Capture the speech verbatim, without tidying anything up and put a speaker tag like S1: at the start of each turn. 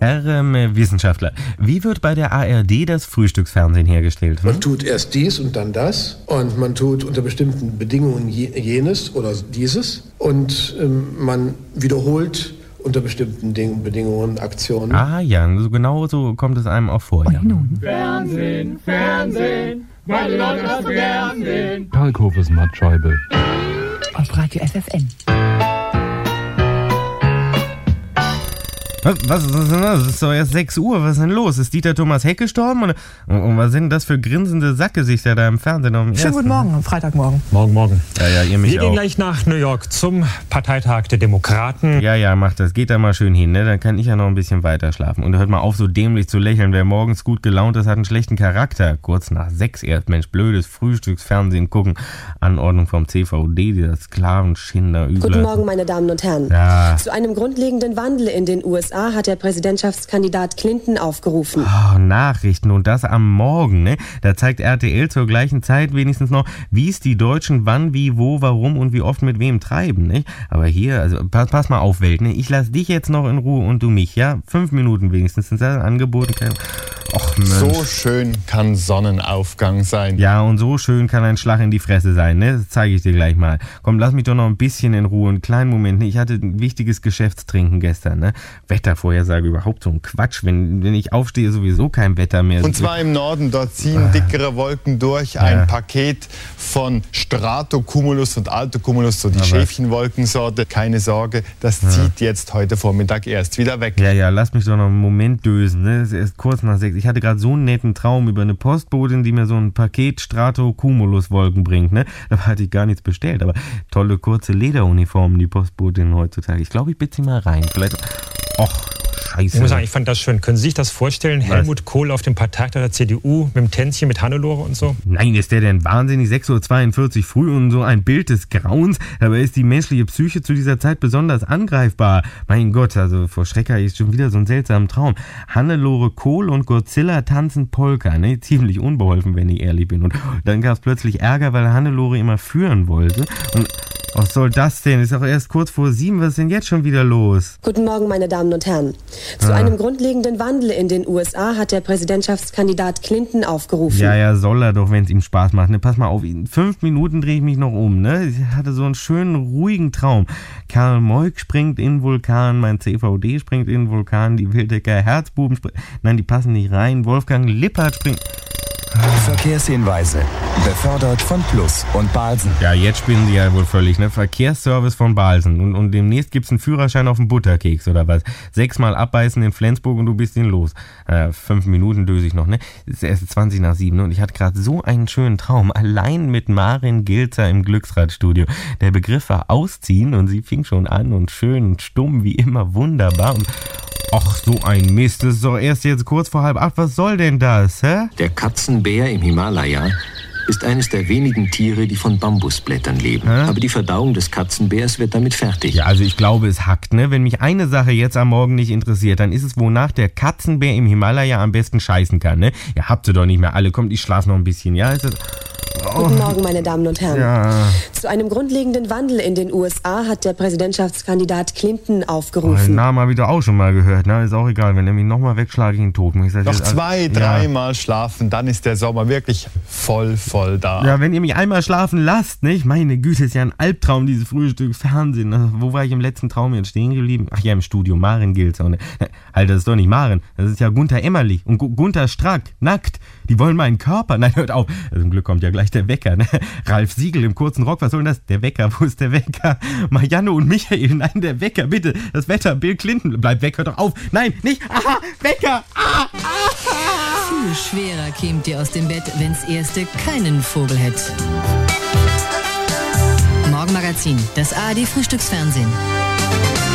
S1: Herr ähm, Wissenschaftler, wie wird bei der A R D das Frühstücksfernsehen hergestellt? Hm?
S2: Man tut erst dies und dann das und man tut unter bestimmten Bedingungen jenes oder dieses und ähm, man wiederholt unter bestimmten Ding- Bedingungen Aktionen.
S1: Ah ja, so genau so kommt es einem auch vor. Ja.
S3: Fernsehen, Fernsehen, weil die Leute das so gern sehen.
S4: Kalkhofes Mattscheibe.
S5: Auf Radio F F N.
S1: Was, was ist denn das? Es ist doch erst sechs Uhr. Was ist denn los? Ist Dieter Thomas Heck gestorben? Oder, und, und was sind das für grinsende Sackgesichter da im Fernsehen? Am
S5: Schönen guten Morgen, am Freitagmorgen.
S4: Morgen, morgen.
S1: Ja, ja, ihr mich
S4: Wir
S1: auch.
S4: gehen gleich nach New York zum Parteitag der Demokraten.
S1: Ja, ja, macht das. Geht da mal schön hin, ne? Dann kann ich ja noch ein bisschen weiter schlafen. Und hört mal auf, so dämlich zu lächeln. Wer morgens gut gelaunt ist, hat einen schlechten Charakter. Kurz nach sechs erst, Mensch, blödes Frühstücksfernsehen gucken. Anordnung vom C V D, dieser Sklavenschinder.
S6: Guten Morgen, meine Damen und Herren.
S1: Ja.
S6: Zu einem grundlegenden Wandel in den U S A hat der Präsidentschaftskandidat Clinton aufgerufen.
S1: Oh, Nachrichten und das am Morgen, ne? Da zeigt R T L zur gleichen Zeit wenigstens noch, wie es die Deutschen wann, wie, wo, warum und wie oft mit wem treiben, ne? Aber hier, also pass, pass mal auf, Welt, ne? Ich lass dich jetzt noch in Ruhe und du mich, ja? Fünf Minuten wenigstens sind das angeboten. Och, Mensch.
S7: So schön kann Sonnenaufgang sein.
S1: Ja, und so schön kann ein Schlag in die Fresse sein, ne? Das zeige ich dir gleich mal. Komm, lass mich doch noch ein bisschen in Ruhe, einen kleinen Moment, ne? Ich hatte ein wichtiges Geschäftstrinken gestern, ne? Wettervorhersage, überhaupt so ein Quatsch. Wenn, wenn ich aufstehe, sowieso kein Wetter mehr.
S7: Und zwar im Norden, dort ziehen dickere Wolken durch. Ein
S1: Ja.
S7: Paket von Stratocumulus und Altocumulus, so die
S1: Aber-
S7: Schäfchenwolkensorte. Keine Sorge, das zieht jetzt heute Vormittag erst wieder weg.
S1: Ja, ja, lass mich doch noch einen Moment dösen, ne? Es ist erst kurz nach sechs. Ich hatte gerade so einen netten Traum über eine Postbotin, die mir so ein Paket Stratocumulus-Wolken bringt, ne? Da hatte ich gar nichts bestellt, aber tolle kurze Lederuniformen, die Postbotin heutzutage. Ich glaube, ich bitte sie mal rein. Vielleicht. Och, scheiße.
S4: Ich muss sagen, ich fand das schön. Können Sie sich das vorstellen?
S1: Was?
S4: Helmut Kohl auf dem Parteitag der C D U mit dem Tänzchen mit Hannelore und so?
S1: Nein, ist der denn wahnsinnig? sechs Uhr zweiundvierzig früh und so ein Bild des Grauens. Dabei ist die menschliche Psyche zu dieser Zeit besonders angreifbar. Mein Gott, also vor Schrecker ist schon wieder so ein seltsamer Traum. Hannelore Kohl und Godzilla tanzen Polka, ne? Ziemlich unbeholfen, wenn ich ehrlich bin. Und dann gab es plötzlich Ärger, weil Hannelore immer führen wollte. Und was soll das denn? Ist doch erst kurz vor sieben. Was ist denn jetzt schon wieder los?
S6: Guten Morgen, meine Damen und Herren. Zu
S1: Ah.
S6: einem grundlegenden Wandel in den U S A hat der Präsidentschaftskandidat Clinton aufgerufen.
S1: Ja, ja, soll er doch, wenn es ihm Spaß macht. Ne? Pass mal auf, in fünf Minuten drehe ich mich noch um. Ne? Ich hatte so einen schönen, ruhigen Traum. Karl Moik springt in den Vulkan, mein C V D springt in den Vulkan, die Wildecker Herzbuben springen. Nein, die passen nicht rein. Wolfgang Lippert springt.
S8: Verkehrshinweise. Befördert von Plus und Balsen.
S1: Ja, jetzt spinnen sie ja wohl völlig, ne? Verkehrsservice von Balsen. Und, und demnächst gibt's einen Führerschein auf den Butterkeks oder was. Sechsmal abbeißen in Flensburg und du bist ihn los. Äh, fünf Minuten döse ich noch, ne? Es ist erst zwanzig nach sieben, ne? Und ich hatte gerade so einen schönen Traum. Allein mit Marin Gilzer im Glücksradstudio. Der Begriff war ausziehen und sie fing schon an und schön und stumm wie immer wunderbar. Und ach, so ein Mist. Das ist doch erst jetzt kurz vor halb acht. Was soll denn das, hä?
S9: Der Katzenbär im Himalaya ist eines der wenigen Tiere, die von Bambusblättern leben.
S1: Hä?
S9: Aber die Verdauung des Katzenbärs wird damit fertig.
S1: Ja, also ich glaube, es hackt, ne? Wenn mich eine Sache jetzt am Morgen nicht interessiert, dann ist es, wonach der Katzenbär im Himalaya am besten scheißen kann, ne? Ihr habt sie doch nicht mehr alle. Kommt, ich schlaf noch ein bisschen, ja? Ist das...
S6: Guten Morgen, meine Damen und Herren.
S1: Ja.
S6: Zu einem grundlegenden Wandel in den U S A hat der Präsidentschaftskandidat Clinton
S1: Den
S6: aufgerufen.
S1: Namen habe ich doch auch schon mal gehört, ne? Ist auch egal. Wenn er mich nochmal wegschlage, ich ihn tot. Muss ich das
S7: Noch
S1: jetzt-
S7: zwei,
S1: Ja.
S7: dreimal schlafen, dann ist der Sommer wirklich voll, voll da.
S1: Ja, wenn ihr mich einmal schlafen lasst, nicht? Meine Güte, ist ja ein Albtraum, dieses Frühstücksfernsehen. Ne? Wo war ich im letzten Traum jetzt stehen geblieben? Ach ja, im Studio, Maren Gilzer. Ne? Alter, das ist doch nicht Maren. Das ist ja Gunther Emmerlich und Gu- Gunther Strack, nackt. Die wollen meinen Körper. Nein, hört auf. Also, zum Glück kommt ja gleich der Wecker. Ne? Ralf Siegel im kurzen Rock, was soll denn das? Der Wecker, wo ist der Wecker? Marianne und Michael, nein, der Wecker, bitte. Das Wetter, Bill Clinton, bleib weg, hört doch auf. Nein, nicht, aha, Wecker, ah, ah.
S10: Viel schwerer kämt ihr aus dem Bett, wenn's erste keinen Vogel hätt. Morgenmagazin, das A R D Frühstücksfernsehen.